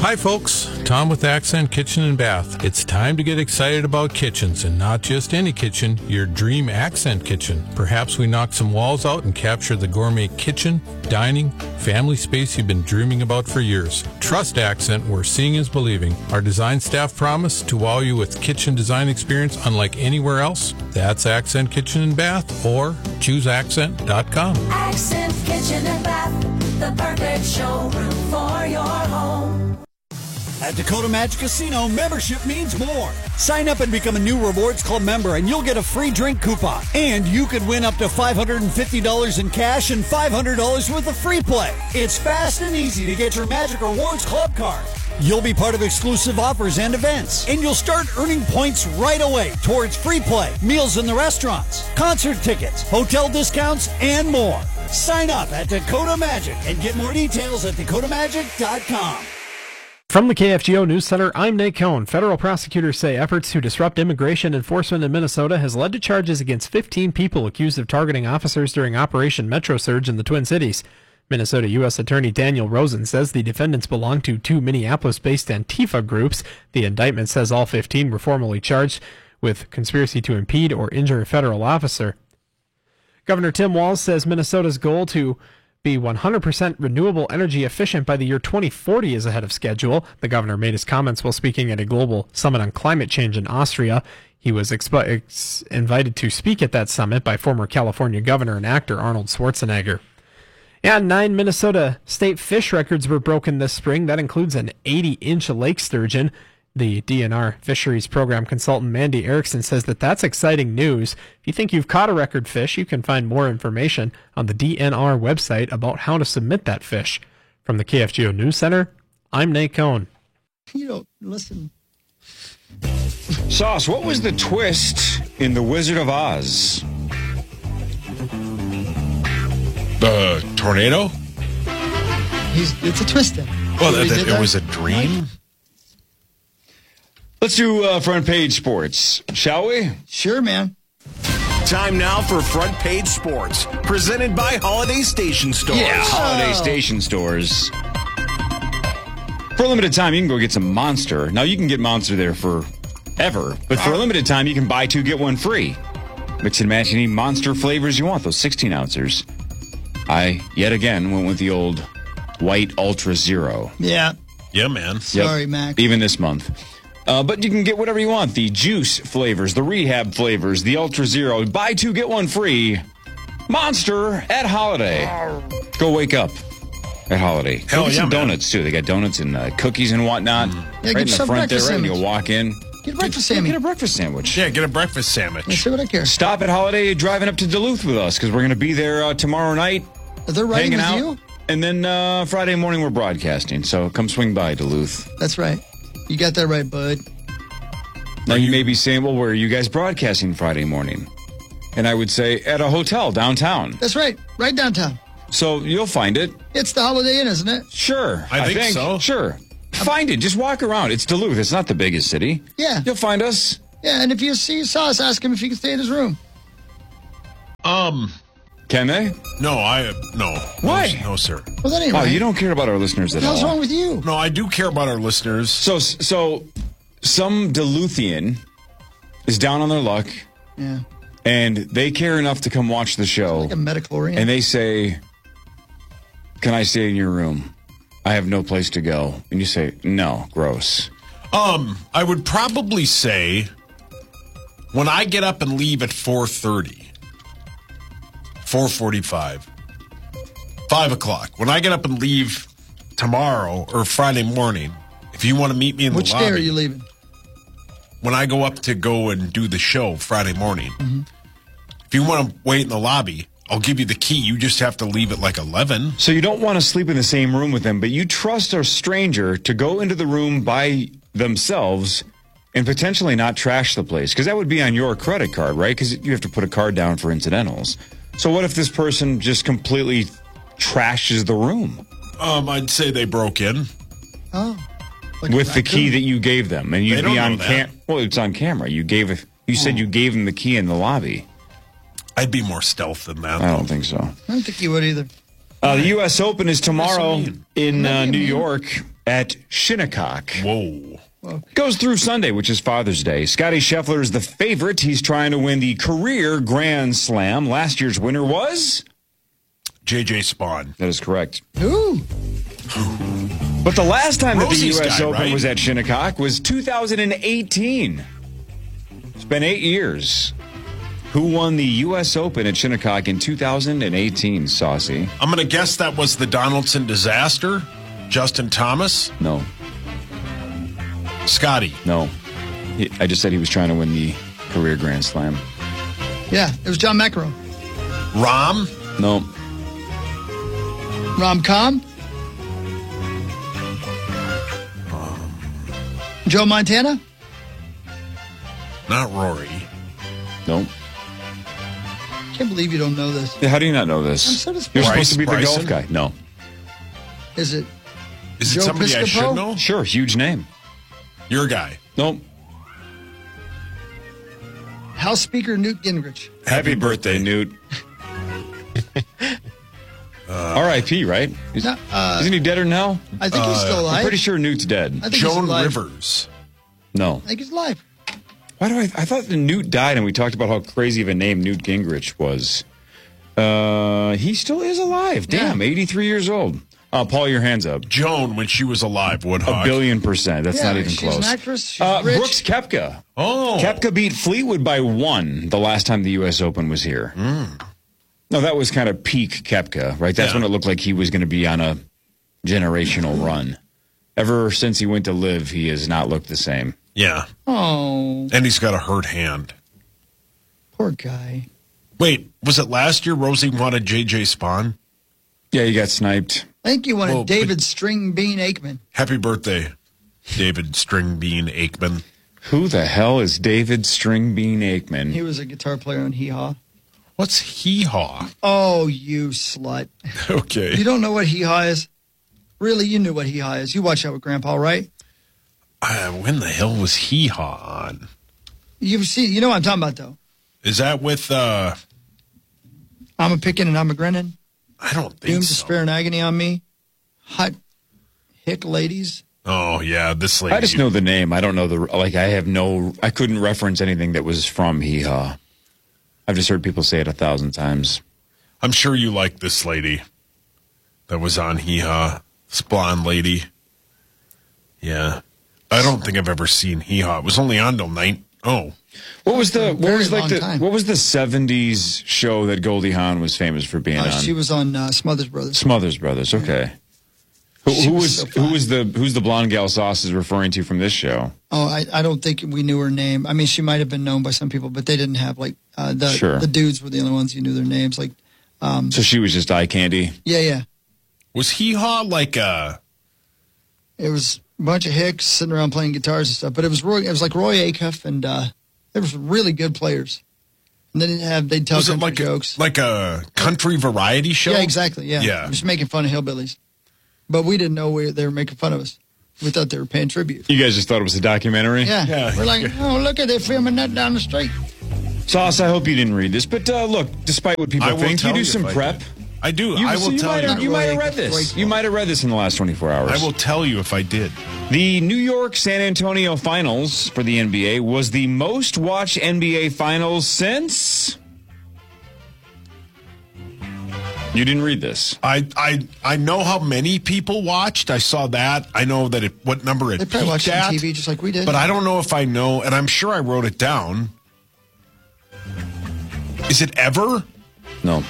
Hi folks, Tom with Accent Kitchen and Bath. It's time to get excited about kitchens, and not just any kitchen, your dream Accent kitchen. Perhaps we knock some walls out and capture the gourmet kitchen, dining, family space you've been dreaming about for years. Trust Accent, where seeing is believing. Our design staff promise to wow you with kitchen design experience unlike anywhere else. That's Accent Kitchen and Bath, or chooseaccent.com. Accent Kitchen and Bath, the perfect showroom for your home. At Dakota Magic Casino, membership means more. Sign up and become a new Rewards Club member, and you'll get a free drink coupon. And you could win up to $550 in cash and $500 worth of free play. It's fast and easy to get your Magic Rewards Club card. You'll be part of exclusive offers and events, and you'll start earning points right away towards free play, meals in the restaurants, concert tickets, hotel discounts, and more. Sign up at Dakota Magic and get more details at dakotamagic.com. From the KFGO News Center, I'm Nate Cohn. Federal prosecutors say efforts to disrupt immigration enforcement in Minnesota has led to charges against 15 people accused of targeting officers during Operation Metro Surge in the Twin Cities. Minnesota U.S. Attorney Daniel Rosen says the defendants belong to two Minneapolis-based Antifa groups. The indictment says all 15 were formally charged with conspiracy to impede or injure a federal officer. Governor Tim Walz says Minnesota's goal to be 100% renewable energy efficient by the year 2040 is ahead of schedule. The governor made his comments while speaking at a global summit on climate change in Austria. He was invited to speak at that summit by former California governor and actor Arnold Schwarzenegger. And 9 Minnesota state fish records were broken this spring. That includes an 80-inch lake sturgeon. The DNR Fisheries Program consultant Mandy Erickson says that that's exciting news. If you think you've caught a record fish, you can find more information on the DNR website about how to submit that fish. From the KFGO News Center, I'm Nate Cohn. You don't listen. Sauce, what was the twist in The Wizard of Oz? The tornado? It's a twist then. Well, it was a dream? Let's do front page sports, shall we? Sure, man. Time now for Front Page Sports, presented by Holiday Station Stores. Yeah, Holiday Station Stores. For a limited time, you can go get some Monster. Now, you can get Monster there forever, but for a limited time, you can buy 2, get 1 free. Mix and match any Monster flavors you want, those 16-ounces. I, yet again, went with the old White Ultra Zero. Yeah. Yeah, man. Sorry, Mac. Even this month. But you can get whatever you want. The juice flavors, the rehab flavors, the Ultra Zero. Buy 2, get 1 free. Monster at Holiday. Go wake up at Holiday. Hell get yeah, some man. donuts, too. They got donuts and cookies and whatnot. Yeah, right get in the some front there, breakfast right? And sandwich. you walk in. Get a breakfast sandwich. Get a breakfast sandwich. Yeah, get a breakfast sandwich. Yeah, see what I care. Stop at Holiday driving up to Duluth with us because we're going to be there tomorrow night. They're riding hanging with out. you? And then Friday morning we're broadcasting. So come swing by Duluth. That's right. You got that right, bud. Now you may be saying, well, where are you guys broadcasting Friday morning? And I would say at a hotel downtown. That's right. Right downtown. So you'll find it. It's the Holiday Inn, isn't it? Sure. I think so. Sure. Find it. Just walk around. It's Duluth. It's not the biggest city. Yeah. You'll find us. Yeah, and if you see Sauce, ask him if he can stay in his room. Can they? No, no. Why? No, sir. Well, that ain't Oh, right. you don't care about our listeners at What the hell's all. wrong with you? No, I do care about our listeners. So some Duluthian is down on their luck, Yeah. and they care enough to come watch the show. Like a metachlorian. And they say, can I stay in your room? I have no place to go. And you say, no, gross. I would probably say when I get up and leave at 4:30, 4:45, 5 o'clock, when I get up and leave tomorrow or Friday morning, if you want to meet me in Which the lobby. day are you leaving? When I go up to go and do the show Friday morning, Mm-hmm. if you want to wait in the lobby, I'll give you the key. You just have to leave at like 11. So you don't want to sleep in the same room with them, but you trust a stranger to go into the room by themselves and potentially not trash the place, because that would be on your credit card, right? Because you have to put a card down for incidentals. So what if this person just completely trashes the room I'd say they broke in. Oh. Like with the key that you gave them, and you'd They don't be on know that. well, it's on camera. You said you gave them the key in the lobby. I'd be more stealth than that. I don't think so. I don't think you would either. The U.S. Open is tomorrow What does that in New mean? York at Shinnecock. Whoa. Goes through Sunday, which is Father's Day. Scotty Scheffler is the favorite. He's trying to win the career Grand Slam. Last year's winner was? JJ Spawn. That is correct. Ooh. But the last time that the Rosie's U.S. guy, Open right? was at Shinnecock was 2018. It's been 8 years. Who won the U.S. Open at Shinnecock in 2018, Saucy? I'm going to guess that was the Donaldson disaster. Justin Thomas? No. Scotty? No. I just said he was trying to win the career Grand Slam. Yeah, it was John McEnroe. Rom? No. Rom-com. Joe Montana. Not Rory. No. Can't believe you don't know this. How do you not know this? I'm so You're disappointed. supposed to be the Bryson? golf guy. No. Is it Is it Joe somebody I Piscopo? should know? Sure, huge name. Your guy. Nope. House Speaker Newt Gingrich? Happy birthday, Newt. R.I.P., right? No, Isn't he dead or no? I think he's still alive. I'm pretty sure Newt's dead. I think he's Joan alive. Rivers. No. I think he's alive. Why do I thought the Newt died and we talked about how crazy of a name Newt Gingrich was. He still is alive. Damn, 83 years old. Paul, your hands up. Joan, when she was alive, Woodhawk. 1,000,000,000%. That's Yeah, not even she's close. an actress. She's rich. Brooks Koepka. Oh. Koepka beat Fleetwood by 1 the last time the U.S. Open was here. No, that was kind of peak Koepka, right? That's Yeah. when it looked like he was going to be on a generational run. Ever since he went to live, he has not looked the same. Yeah. Oh, And he's got a hurt hand. poor guy. Wait, was it last year Rosie wanted JJ Spawn? Yeah, he got sniped. I think you wanted Well, David String Bean Aikman. Happy birthday, David Stringbean Aikman. Who the hell is David Stringbean Aikman? He was a guitar player on Hee Haw. What's Hee Haw? Oh, you slut. Okay. You don't know what Hee Haw is? Really, you knew what Hee Haw is. You watched that with Grandpa, right? When the hell was Hee Haw on? You've seen, you know what I'm talking about, though. Is that with, I'm a picking and I'm a grinning. I don't think Doom, so. despair, and agony on me. Hot hick ladies. Oh, yeah, this lady. I just know the name. I don't know I couldn't reference anything that was from Hee Haw. I've just heard people say it 1,000 times. I'm sure you like this lady that was on Hee Haw. This blonde lady. Yeah. I don't think I've ever seen Hee Haw. It was only on till 9. Oh. What was the time. what was the 70s show that Goldie Hawn was famous for being on? She was on Smothers Brothers. Smothers Brothers. Okay. She Who was was so fine. who's the blonde gal Sauce is referring to from this show? Oh, I don't think we knew her name. I mean, she might have been known by some people, but they didn't have, like, Sure. the dudes were the only ones who knew their names. Like, So she was just eye candy. yeah. Was Hee Haw like a... It was a bunch of hicks sitting around playing guitars and stuff. But it was like Roy Acuff, and they were really good players. And they'd tell Was it country like jokes. like a country variety show? Yeah, exactly. Yeah. Yeah. Just making fun of hillbillies. But we didn't know they were making fun of us. We thought they were paying tribute. You guys just thought it was a documentary? Yeah. Yeah. We're like, oh, look at they filming that down the street. Sauce, I hope you didn't read this, but look, despite what people I will think, you tell do you some if I prep. did. I do. I will tell you. You might have read Roy this. Acuff. You might have read this in the last 24 hours. I will tell you if I did. The New York San Antonio Finals for the NBA was the most watched NBA Finals since. You didn't read this. I know how many people watched. I saw that. I know that what number it They probably watched peaked it on at. TV just like we did. But I don't know if I know, and I'm sure I wrote it down. Is it ever? No.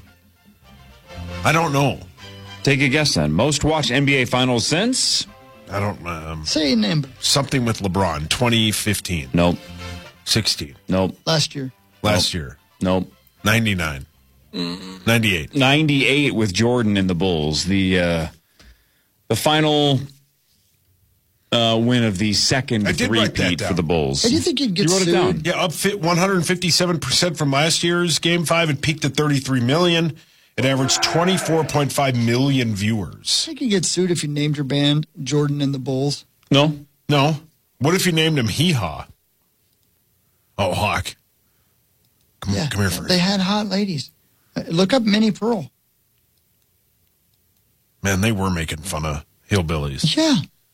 I don't know. Take a guess then. Most watched NBA Finals since? I don't. Say a number. Something with LeBron. 2015. Nope. 16. Nope. Last year. Last year. Nope. 99. 98. 98 with Jordan and the Bulls. The final win of the second I did write that three-peat down. for the Bulls. Hey, do you think you'd get You wrote it sued? down. Yeah, up 157% from last year's Game 5. It peaked at 33 million. It averaged 24.5 million viewers. I think you get sued if you named your band Jordan and the Bulls. No? No. What if you named him Hee Haw? Oh, Hawk. Come here first. They had hot ladies. Look up Minnie Pearl. Man, they were making fun of hillbillies. Yeah.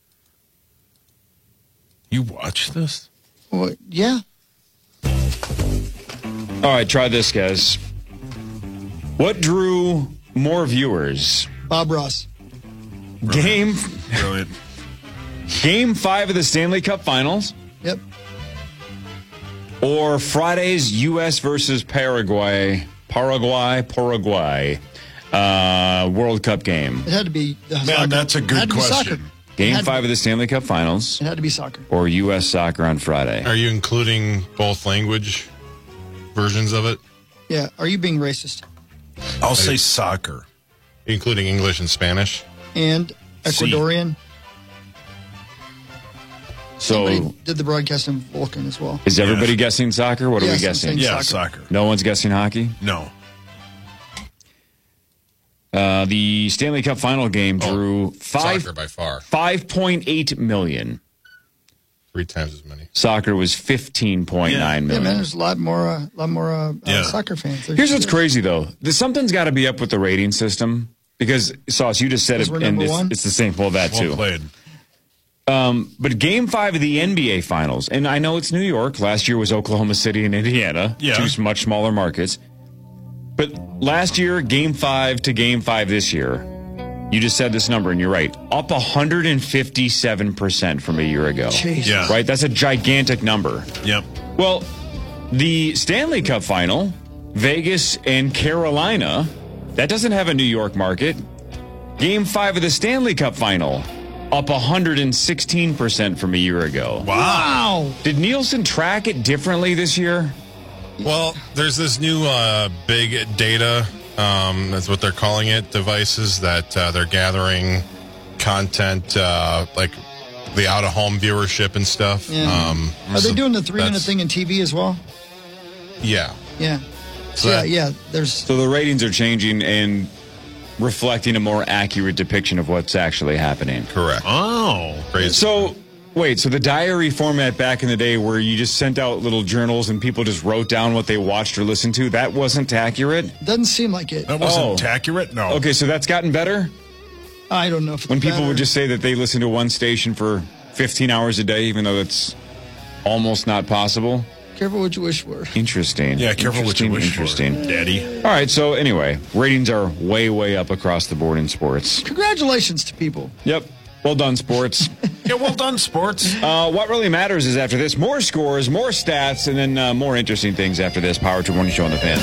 You watch this? Well, yeah. All right, try this, guys. What drew more viewers? Bob Ross. Game Brilliant. 5 of the Stanley Cup Finals Yep. or Friday's U.S. versus Paraguay World Cup game? It had to be soccer. Man, that's a It good had to be soccer. question. Game 5 of the Stanley Cup Finals It had to be soccer. or U.S. soccer on Friday? Are you including both language versions of it, Yeah. Are you being racist? I'll say soccer. including English and Spanish? And Ecuadorian? So Somebody did the broadcast in Vulcan as well. is everybody guessing soccer? What are we Yes, I'm guessing? saying Yeah, soccer. soccer. No one's guessing hockey? No. The Stanley Cup final game drew Soccer by far. 5.8 million. 3 times as many. Soccer was 15.9 Yeah, million. man, there's a lot more Yeah. soccer fans. Here's what's crazy, though. Something's got to be up with the rating system because, Sauce, you just said it, Because we're and number one? it's the same. Well, that Well too. played. But Game 5 of the NBA Finals, and I know it's New York. Last year was Oklahoma City and Indiana, Yeah. 2 much smaller markets. But last year, Game 5 to Game 5 this year, you just said this number, and you're right, up 157% from a year ago. Jeez. Yeah. Right? That's a gigantic number. Yep. Well, the Stanley Cup Final, Vegas and Carolina, that doesn't have a New York market. Game 5 of the Stanley Cup Final, up 116% from a year ago. Wow. Did Nielsen track it differently this year? Well, there's this new big data, that's what they're calling it, devices that they're gathering content like the out-of-home viewership and stuff. Yeah. Are they doing the 3-minute that's- thing in TV as well? Yeah. Yeah. So yeah, that- yeah. There's So the ratings are changing and reflecting a more accurate depiction of what's actually happening. Correct. Oh. Crazy. So, wait, so the diary format back in the day where you just sent out little journals and people just wrote down what they watched or listened to, that wasn't accurate? doesn't seem like it. That wasn't accurate? No. Okay, so that's gotten better? I don't know if it's When people better. would just say that they listen to one station for 15 hours a day, even though that's almost not possible? Careful what you wish for. Interesting. Yeah, careful what you wish Interesting. for, Daddy. All right, so anyway, ratings are way, way up across the board in sports. Congratulations to people. Yep. Well done, sports. Yeah, well done, sports. What really matters is after this, more scores, more stats, and then more interesting things after this. Power to Morning Show on the Fan.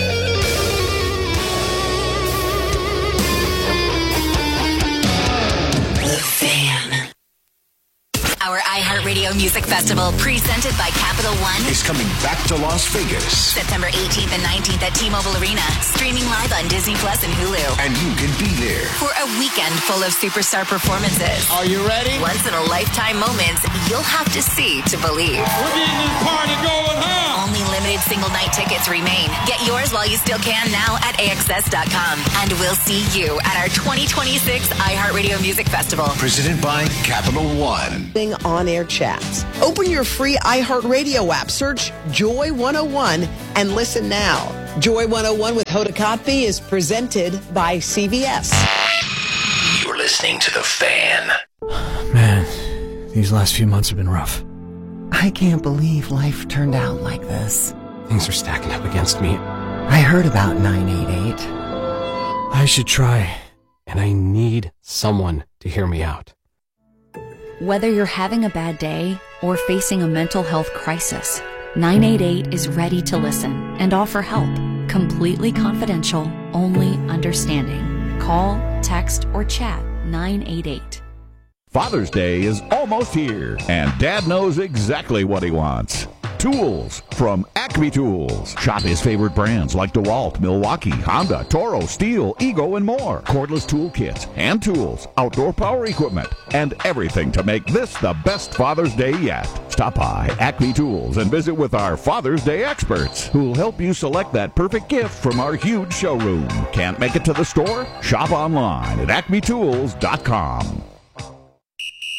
The Fan. Our iHeartRadio Music Festival, presented by Capital One, Is coming back to Las Vegas. September 18th and 19th at T-Mobile Arena, streaming live on Disney Plus and Hulu. And you can be there. For a weekend full of superstar performances. Are you ready? Once-in-a-lifetime moments you'll have to see to believe. We're getting this party going, huh? Only limited single-night tickets remain. Get yours while you still can now at AXS.com. And we'll see you at our 2026 iHeartRadio Music Festival. Presented by Capital One. On-air chats. Open your free iHeartRadio app, search Joy 101, and listen now. Joy 101 with Hoda Kotb is presented by CVS. You're listening to The Fan. Man, these last few months have been rough. I can't believe life turned out like this. Things are stacking up against me. I heard about 988. I should try, and I need someone to hear me out. Whether you're having a bad day or facing a mental health crisis, 988 is ready to listen and offer help. Completely confidential, only understanding. Call, text, or chat 988. Father's Day is almost here, and Dad knows exactly what he wants. Tools from Acme Tools. Shop his favorite brands like DeWalt, Milwaukee, Honda, Toro, Steel, Ego, and more. Cordless tool kits, hand tools, outdoor power equipment, and everything to make this the best Father's Day yet. Stop by Acme Tools and visit with our Father's Day experts who'll help you select that perfect gift from our huge showroom. Can't make it to the store? Shop online at acmetools.com.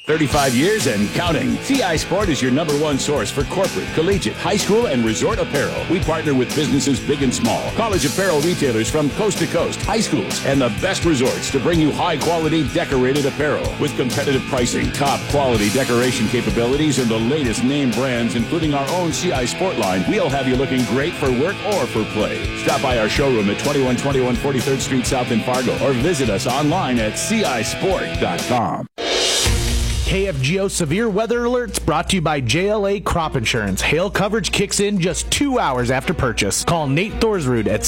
35 years and counting. CI Sport is your #1 source for corporate, collegiate, high school, and resort apparel. We partner with businesses big and small, college apparel retailers from coast to coast, high schools, and the best resorts to bring you high-quality decorated apparel. With competitive pricing, top-quality decoration capabilities, and the latest name brands, including our own CI Sport line, we'll have you looking great for work or for play. Stop by our showroom at 2121 43rd Street South in Fargo or visit us online at cisport.com. KFGO Severe Weather Alerts brought to you by JLA Crop Insurance. Hail coverage kicks in just 2 hours after purchase. Call Nate Thorsrud at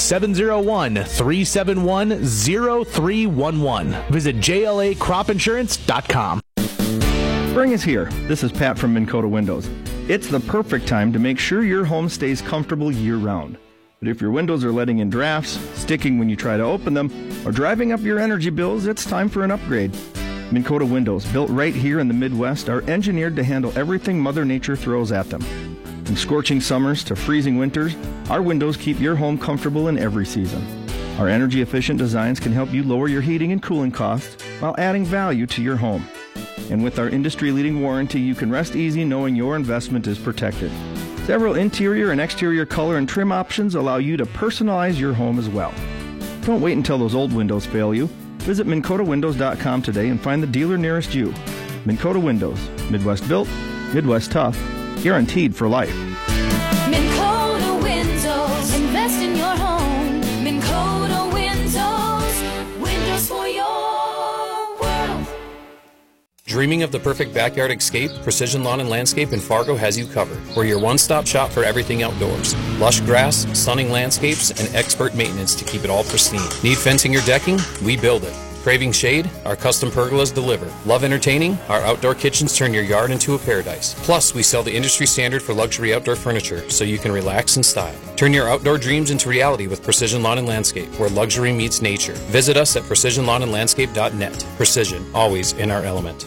701-371-0311. Visit JLACropInsurance.com. Spring is here. This is Pat from Minn Kota Windows. It's the perfect time to make sure your home stays comfortable year-round. But if your windows are letting in drafts, sticking when you try to open them, or driving up your energy bills, it's time for an upgrade. Minn Kota Windows, built right here in the Midwest, are engineered to handle everything Mother Nature throws at them. From scorching summers to freezing winters, our windows keep your home comfortable in every season. Our energy-efficient designs can help you lower your heating and cooling costs while adding value to your home. And with our industry-leading warranty, you can rest easy knowing your investment is protected. Several interior and exterior color and trim options allow you to personalize your home as well. Don't wait until those old windows fail you. Visit MinnKotaWindows.com today and find the dealer nearest you. Minn Kota Windows. Midwest built, Midwest tough. Guaranteed for life. Minn Kota Windows. Invest in your home. Minn Kota Windows. Windows for your world. Dreaming of the perfect backyard escape? Precision Lawn and Landscape in Fargo has you covered. We're your one-stop shop for everything outdoors. Lush grass, stunning landscapes, and expert maintenance to keep it all pristine. Need fencing or decking? We build it. Craving shade? Our custom pergolas deliver. Love entertaining? Our outdoor kitchens turn your yard into a paradise. Plus, we sell the industry standard for luxury outdoor furniture so you can relax in style. Turn your outdoor dreams into reality with Precision Lawn and Landscape, where luxury meets nature. Visit us at precisionlawnandlandscape.net. Precision, always in our element.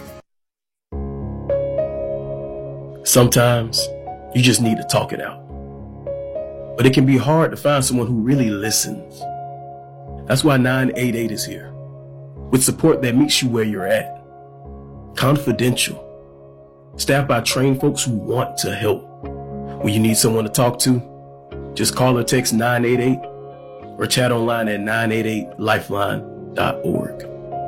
Sometimes you just need to talk it out. But it can be hard to find someone who really listens. That's why 988 is here, with support that meets you where you're at. Confidential. Staffed by trained folks who want to help. When you need someone to talk to, just call or text 988 or chat online at 988lifeline.org.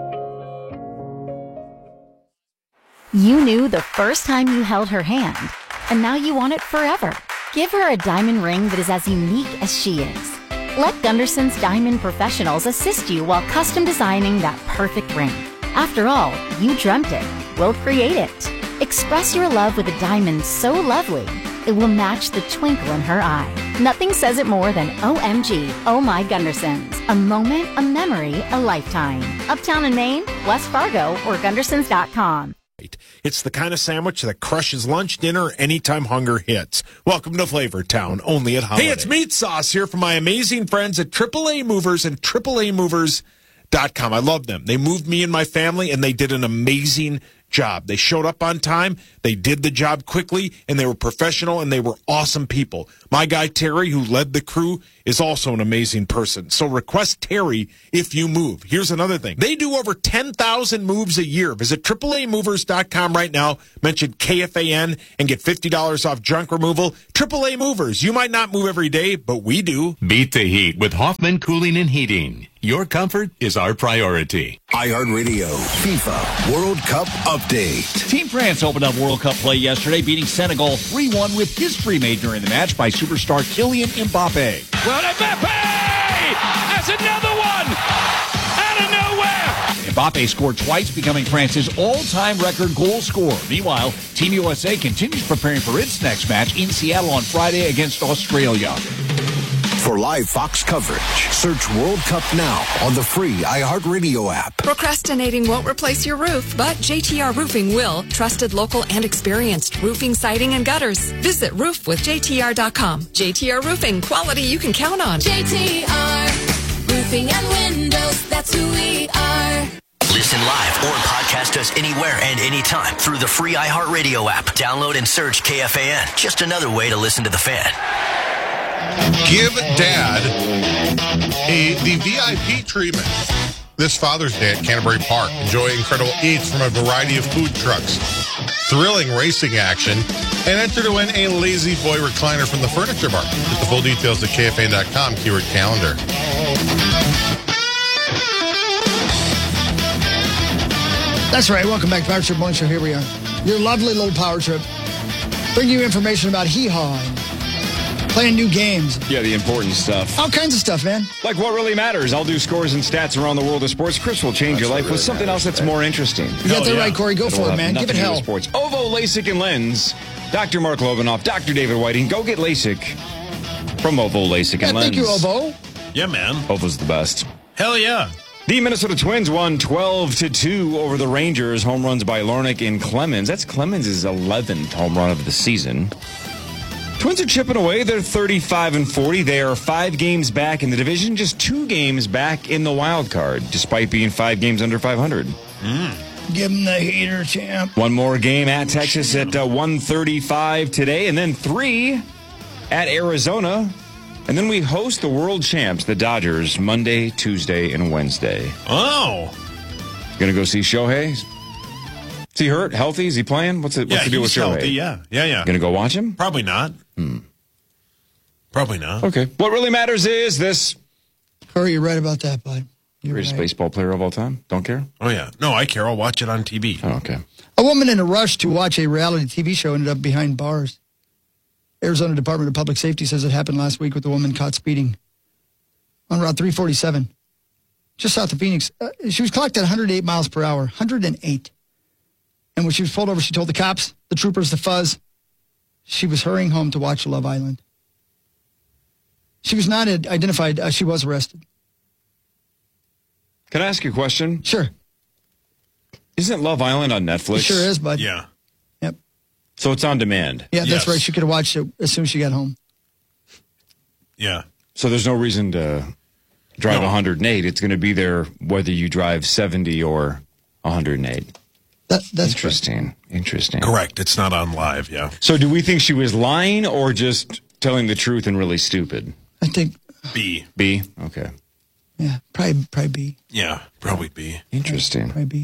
You knew the first time you held her hand, and now you want it forever. Give her a diamond ring that is as unique as she is. Let Gunderson's Diamond Professionals assist you while custom designing that perfect ring. After all, you dreamt it. We'll create it. Express your love with a diamond so lovely, it will match the twinkle in her eye. Nothing says it more than OMG, Oh My Gundersons. A moment, a memory, a lifetime. Uptown in Maine, West Fargo, or Gundersons.com. It's the kind of sandwich that crushes lunch, dinner, anytime hunger hits. Welcome to Flavor Town, only at Holiday. Hey, it's Meat Sauce here from my amazing friends at AAA Movers and AAAmovers.com. I love them. They moved me and my family, and they did an amazing job. They showed up on time, they did the job quickly, and they were professional, and they were awesome people. My guy Terry, who led the crew, is also an amazing person. So request Terry if you move. Here's another thing. They do over 10,000 moves a year. Visit AAAmovers.com right now. Mention KFAN and get $50 off junk removal. AAA Movers. You might not move every day, but we do. Beat the heat with Hoffman Cooling and Heating. Your comfort is our priority. iHeartRadio FIFA World Cup update. Team France opened up World Cup play yesterday, beating Senegal 3-1 with history made during the match by superstar Kylian Mbappe. Well, Mbappe has another one out of nowhere. Mbappe scored twice, becoming France's all-time record goal scorer. Meanwhile, Team USA continues preparing for its next match in Seattle on Friday against Australia. For live Fox coverage, search World Cup now on the free iHeartRadio app. Procrastinating won't replace your roof, but JTR Roofing will. Trusted, local, and experienced roofing, siding, and gutters. Visit roofwithjtr.com. JTR Roofing, quality you can count on. JTR Roofing and Windows, that's who we are. Listen live or podcast us anywhere and anytime through the free iHeartRadio app. Download and search KFAN. Just another way to listen to the Fan. Give Dad the VIP treatment. this Father's Day at Canterbury Park. Enjoy incredible eats from a variety of food trucks, thrilling racing action, and enter to win a Lazy Boy recliner from the Furniture Bar. Get the full details at KFAN.com, keyword calendar. That's right. Welcome back to Power Trip Morning Show. Here we are. Your lovely little Power Trip. Bringing you information about hee-haw and playing new games. Yeah, the important stuff. All kinds of stuff, man. Like what really matters. I'll do scores and stats around the world of sports. Chris will change your life with something else that's more interesting. You got that right, Corey. Go for it, man. Give it hell. Sports. Ovo, LASIK, and Lens. Dr. Mark Lovenoff, Dr. David Whiting. Go get LASIK from Ovo, LASIK, and Lens. Thank you, Ovo. Yeah, man. Ovo's the best. Hell yeah. The Minnesota Twins won 12-2 over the Rangers. Home runs by Larnach and Clemens. That's Clemens' 11th home run of the season. Twins are chipping away. They're 35-40. They are 5 games back in the division, just 2 games back in the wild card, despite being 5 games under 500. Give them the heater, champ. One more game at Texas at 1:35 today, and then 3 at Arizona. And then we host the world champs, the Dodgers, Monday, Tuesday, and Wednesday. Oh. Gonna go see Shohei? Is he hurt? Healthy? Is he playing? What's the deal with Shohei? Healthy, yeah. Gonna go watch him? Probably not. Probably not. Okay. What really matters is this. Corey, you're right about that, bud. Greatest baseball player of all time? Don't care? Oh, yeah. No, I care. I'll watch it on TV. Oh, okay. A woman in a rush to watch a reality TV show ended up behind bars. Arizona Department of Public Safety says it happened last week with a woman caught speeding on Route 347, just south of Phoenix. She was clocked at 108 miles per hour, 108. And when she was pulled over, she told the cops, the troopers, the fuzz, she was hurrying home to watch Love Island. She was not identified. She was arrested. Can I ask you a question? Sure. Isn't Love Island on Netflix? It sure is, bud. Yeah. Yep. So it's on demand? Yeah, that's right. She could have watched it as soon as she got home. Yeah. So there's no reason to drive 108. It's going to be there whether you drive 70 or 108. That's interesting. Correct. Interesting. Correct. It's not on live, yeah. So do we think she was lying or just telling the truth and really stupid? I think B. B? Okay. Yeah, probably B. Yeah, probably B. Interesting. Probably B.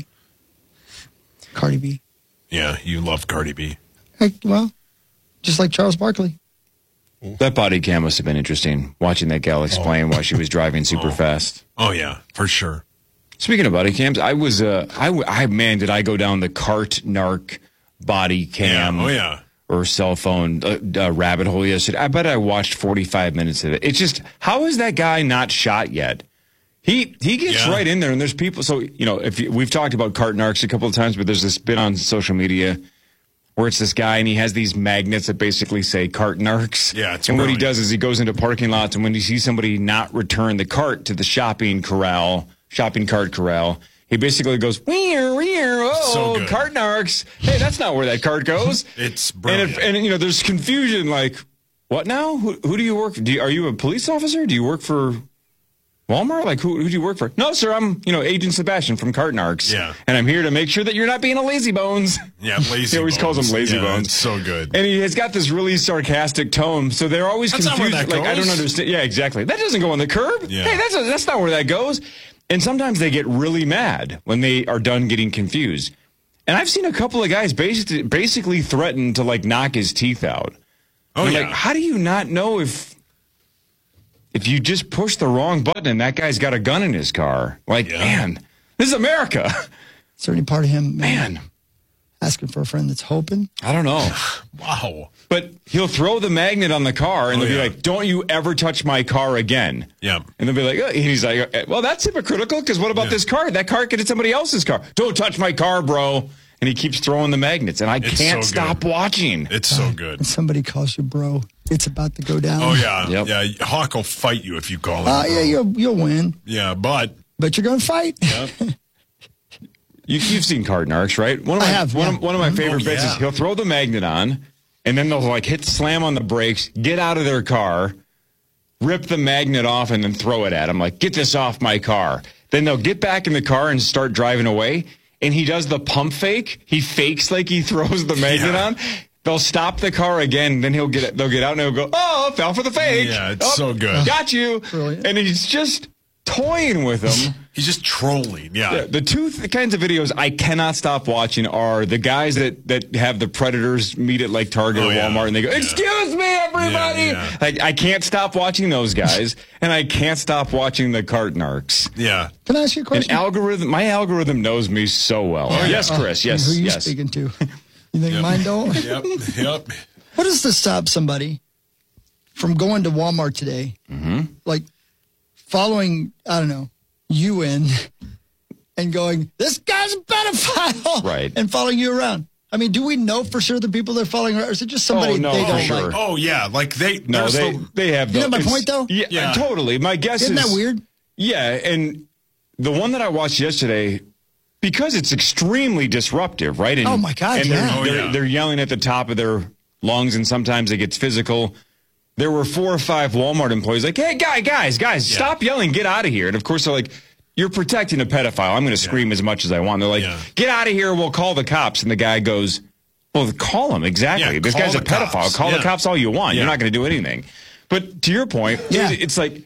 Cardi B. Yeah, you love Cardi B. Well, just like Charles Barkley. That body cam must have been interesting, watching that gal explain why she was driving super fast. Oh, yeah, for sure. Speaking of body cams, I was, man, did I go down the cart narc body cam or cell phone rabbit hole yesterday. I bet I watched 45 minutes of it. It's just, how is that guy not shot yet? He gets right in there, and there's people. So, we've talked about cart narcs a couple of times, but there's this bit on social media where it's this guy, and he has these magnets that basically say cart narcs. Yeah, it's and brilliant. what he does is he goes into parking lots, and when he sees somebody not return the cart to the shopping cart corral, he basically goes, oh, cart narcs. Hey, that's not where that cart goes. It's brilliant. And there's confusion, like, what now? Who do you work for? Are you a police officer? Do you work for Walmart? Like, who do you work for? No, sir, I'm, Agent Sebastian from Cart Narcs. Yeah. And I'm here to make sure that you're not being a lazy bones. Yeah, lazy bones. He always calls them lazy bones. It's so good. And he has got this really sarcastic tone, so they're always That's confused. not where that I goes. don't understand. Yeah, exactly. That doesn't go on the curb. Yeah. Hey, that's not where that goes. And sometimes they get really mad when they are done getting confused. And I've seen a couple of guys basically threaten to, knock his teeth out. Oh, and yeah. Like, how do you not know if you just push the wrong button and that guy's got a gun in his car? Man, this is America. Is there any part of him, man, asking for a friend that's hoping? I don't know. Wow. But he'll throw the magnet on the car and they'll be like, don't you ever touch my car again. Yeah. And they'll be like, and he's like, well, that's hypocritical because what about this car? That car could hit somebody else's car. Don't touch my car, bro. And he keeps throwing the magnets, and I can't stop watching. It's so good. When somebody calls you bro, it's about to go down. Oh, yeah. Yep. Yeah, Hawk will fight you if you call him. Yeah, you'll win. Yeah, but you're going to fight. Yep. You've seen Cart Narcs, right? One of my favorite bits is he'll throw the magnet on, and then they'll hit slam on the brakes, get out of their car, rip the magnet off, and then throw it at him. Like, get this off my car. Then they'll get back in the car and start driving away. And he does the pump fake. He fakes like he throws the magnet on. They'll stop the car again. Then they'll get out and he'll go, oh, fell for the fake. Yeah, it's so good. Got you. Brilliant. And he's just toying with him. He's just trolling. Yeah. The two kinds of videos I cannot stop watching are the guys that have the predators meet at like Target or Walmart and they go, "Excuse me, everybody." Yeah. I can't stop watching those guys, and I can't stop watching the cart narcs. Yeah. Can I ask you a question? My algorithm knows me so well. Yes, Chris. Yes. Who are you yes. speaking to? You think mine don't? Yep. What is to stop somebody from going to Walmart today, like following, I don't know, you in and going, "This guy's a pedophile," right? And following you around. I mean, do we know for sure the people they're following around, or is it just somebody they don't like? Oh yeah, like they have. You know my point though? Yeah, totally. My guess Isn't that weird? Yeah, and the one that I watched yesterday, because it's extremely disruptive, right? And, oh my God! And they're yelling at the top of their lungs, and sometimes it gets physical. There were 4 or 5 Walmart employees like, "Hey, guys, stop yelling, get out of here!" And of course they're like, "You're protecting a pedophile. I'm going to scream as much as I want." They're like, "Get out of here! We'll call the cops." And the guy goes, "Well, call him exactly. Yeah, this guy's a pedophile. Cops. Call the cops all you want. Yeah. You're not going to do anything." But to your point, it's like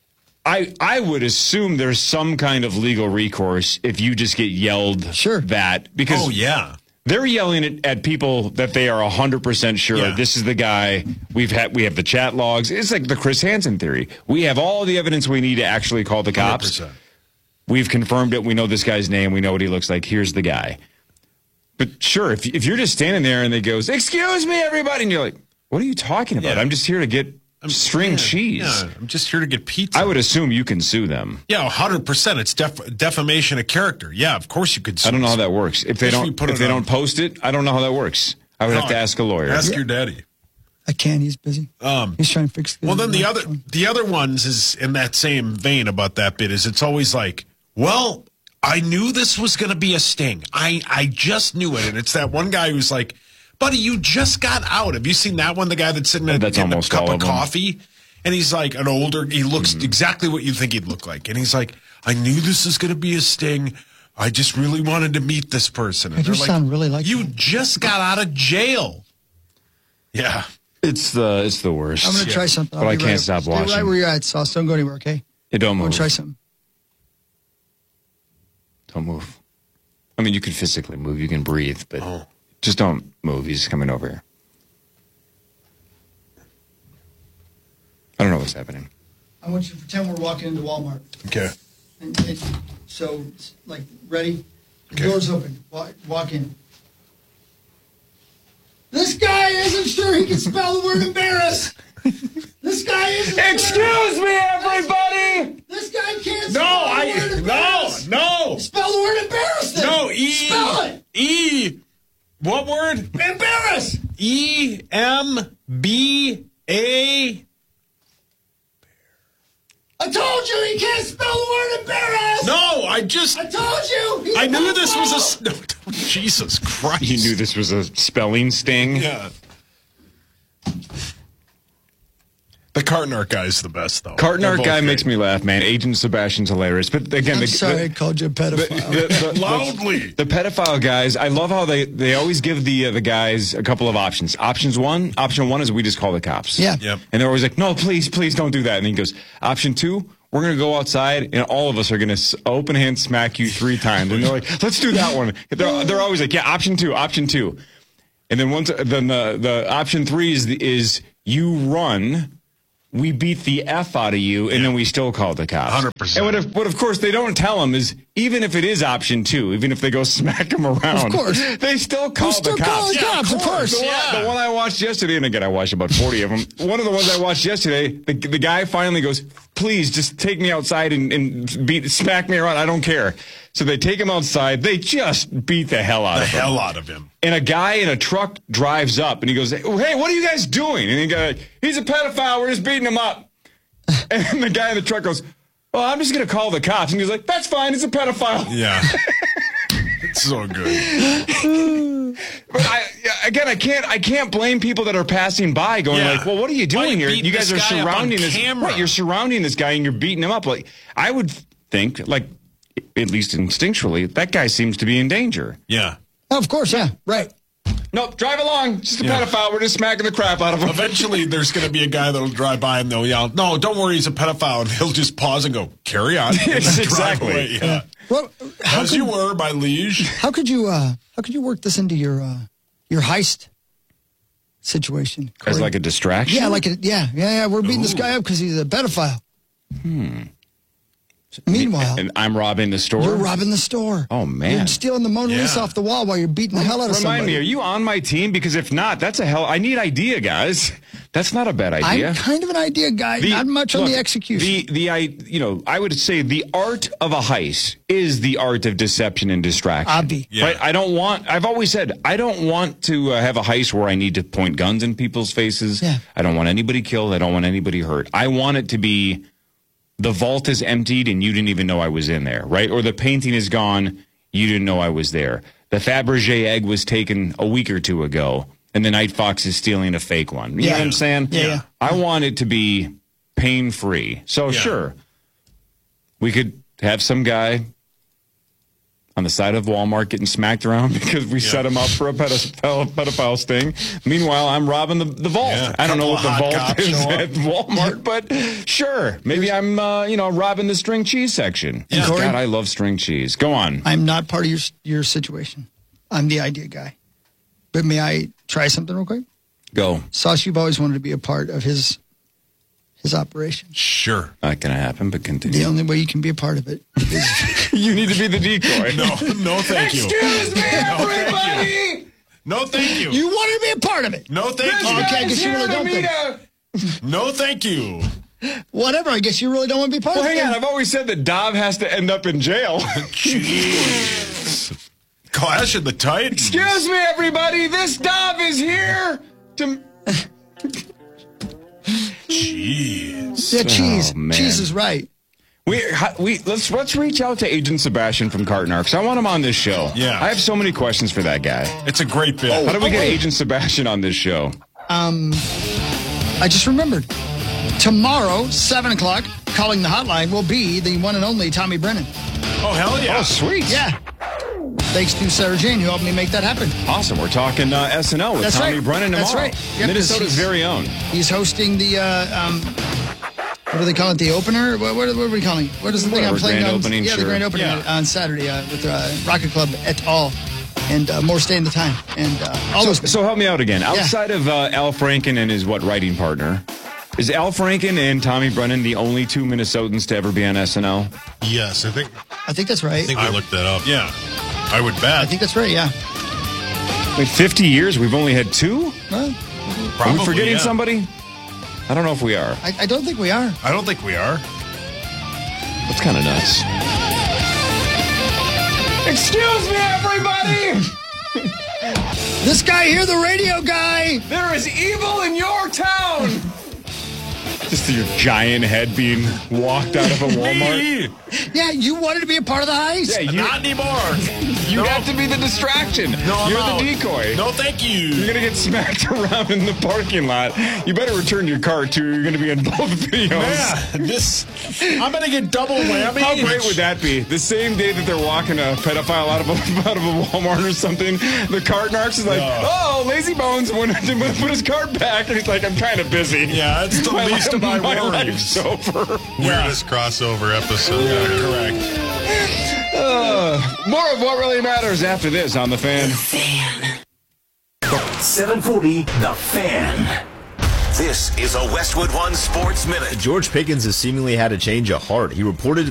I would assume there's some kind of legal recourse if you just get yelled that because they're yelling at people that they are 100% sure this is the guy. We have the chat logs. It's like the Chris Hansen theory. We have all the evidence we need to actually call the cops. 100%. We've confirmed it. We know this guy's name. We know what he looks like. Here's the guy. But sure, if you're just standing there and they goes, "Excuse me, everybody," and you're like, "What are you talking about? I'm just here to get string cheese. Yeah, I'm just here to get pizza." I would assume you can sue them. Yeah, 100%. It's defamation of character. Yeah, of course you could sue. I don't know how that works. If they don't post it, I don't know how that works. I would have to ask a lawyer. Ask your daddy. I can't. He's busy. He's trying to fix the. Well, then the other ones is in that same vein about that bit. Is it's always like, well, I knew this was going to be a sting. I just knew it, and it's that one guy who's like, "Buddy, you just got out." Have you seen that one? The guy that's sitting getting a cup of coffee, and he's like an older. He looks exactly what you think he'd look like, and he's like, "I knew this was going to be a sting. I just really wanted to meet this person." And you sound really like you just got out of jail. Yeah. It's the worst. I'm going to try something. But I can't stop watching. Stay right where you're at, Sauce. Don't go anywhere, okay? Yeah, don't move. I'm going to try something. Don't move. I mean, you can physically move. You can breathe, but just don't move. He's coming over here. I don't know what's happening. I want you to pretend we're walking into Walmart. Okay. And so, like, ready? The door's open. Walk in. This guy isn't sure he can spell the word embarrass. This guy isn't. Excuse me, everybody. This guy can't spell the word embarrass. No. Spell the word embarrass. Then. No. Spell it. What word? Embarrass. EMBA. I told you he can't spell the word embarrass. No, I told you. I knew this was a. No, Jesus Christ. You knew this was a spelling sting? Yeah. The Cartnart guy is the best, though. Cartnart guy makes me laugh, man. Agent Sebastian's hilarious. But again, I'm sorry I called you a pedophile. Loudly. The pedophile guys, I love how they always give the guys a couple of options. Option one is we just call the cops. Yeah. Yep. And they're always like, "No, please don't do that." And he goes, "Option 2, we're going to go outside and all of us are going to open hand smack you 3 times." And they're like, "Let's do that one." They're always like, "Yeah, option 2. And then the option 3 is you run. We beat the F out of you, and then we still call the cops. 100%. And what of course they don't tell them is, even if it is option 2, even if they go smack them around, of course, they still call the cops. Of course. The one I watched yesterday, and again, I watched about 40 of them. One of the ones I watched yesterday, the guy finally goes, "Please, just take me outside and smack me around. I don't care." So they take him outside. They just beat the hell out of him. And a guy in a truck drives up, and he goes, "Hey, what are you guys doing?" And he goes, "He's a pedophile. We're just beating him up." And the guy in the truck goes, "Well, I'm just going to call the cops." And he's like, "That's fine. He's a pedophile." Yeah. It's so good. But I can't blame people that are passing by going like, "Well, what are you doing here? You guys are surrounding this. Right, you're surrounding this guy and you're beating him up." Like, I would think, like, at least instinctually, that guy seems to be in danger. Yeah. Oh, of course, yeah, right. Nope, drive along. Just a pedophile. We're just smacking the crap out of him. Eventually, there's going to be a guy that'll drive by and they'll yell, "No, don't worry, he's a pedophile." And he'll just pause and go, "Carry on." Yes, exactly. Away. Yeah. Well, as you were, my liege. How could you work this into your heist situation? Corey? As like a distraction? Yeah. We're beating this guy up because he's a pedophile. Meanwhile, and I'm robbing the store? You're robbing the store. Oh, man. You're stealing the Mona Lisa off the wall while you're beating the hell out of somebody. Remind me, are you on my team? Because if not, that's I need idea, guys. That's not a bad idea. I'm kind of an idea guy, not much on the execution. I would say the art of a heist is the art of deception and distraction. Right? I've always said, I don't want to have a heist where I need to point guns in people's faces. Yeah. I don't want anybody killed. I don't want anybody hurt. I want it to be the vault is emptied and you didn't even know I was in there, right? Or the painting is gone, you didn't know I was there. The Fabergé egg was taken a week or two ago, and the Night Fox is stealing a fake one. You know what I'm saying? Yeah. I want it to be pain-free. So sure, we could have some guy on the side of Walmart getting smacked around because we set him up for a pedophile sting. Meanwhile, I'm robbing the vault. Yeah, I don't know what the vault is at Walmart, but sure. Maybe I'm, robbing the string cheese section. Yeah. God, I love string cheese. Go on. I'm not part of your situation. I'm the idea guy. But may I try something real quick? Go. Sauce, you've always wanted to be a part of his operation. Sure. Not going to happen, but continue. The only way you can be a part of it is... You need to be the decoy. No, thank you. Excuse me, everybody! No, thank you. You wanted to be a part of it. No, thank you. Okay, I guess you really don't think. No, thank you. Whatever, I guess you really don't want to be part of it. Well, hang on. I've always said that Dov has to end up in jail. Jeez. Clash of the Titans. Excuse me, everybody. This Dov is here to... Jeez. Yeah, cheese. Oh, man. Cheese is right. Let's reach out to Agent Sebastian from Cartnarks. I want him on this show. Yeah. I have so many questions for that guy. It's a great bit. How do we get Agent Sebastian on this show? I just remembered. Tomorrow, 7 o'clock, calling the hotline will be the one and only Tommy Brennan. Oh, hell yeah. Oh, sweet. Yeah. Thanks to Sarah Jane, who helped me make that happen. Awesome. We're talking SNL with Tommy Brennan tomorrow. That's right. Yep, Minnesota's very own. He's hosting the, what do they call it, the opener? What are we calling it? What is the thing I'm playing on? Opening, the grand opening on Saturday with Rocket Club et al. And more Stay in the Time. And all those. So help me out again. Outside of Al Franken and his writing partner, is Al Franken and Tommy Brennan the only two Minnesotans to ever be on SNL? Yes, I think that's right. I think we looked that up. Yeah, I would bet. I think that's right, yeah. Wait, 50 years, we've only had two? Well, are we forgetting somebody? I don't know if we are. I don't think we are. I don't think we are. That's kind of nuts. Excuse me, everybody! This guy here, the radio guy! There is evil in your town! Just your giant head being walked out of a Walmart. Yeah, you wanted to be a part of the heist. Yeah, Not anymore. You have to be the distraction. No, You're I'm the out. decoy. No, thank you. You're going to get smacked around in the parking lot. You better return your car, too. You're going to be in both videos. Man, I'm going to get double whammy. How great would that be? The same day that they're walking a pedophile out of a Walmart or something, the Cartnarks is like, oh, Lazy Bones went to put his cart back. And he's like, I'm kind of busy. Yeah, it's the least of my worries. Life's over. Weirdest crossover episode. Yeah, correct. More of what really matters after this on The Fan. 740, The Fan. This is a Westwood One Sports Minute. George Pickens has seemingly had a change of heart. He reported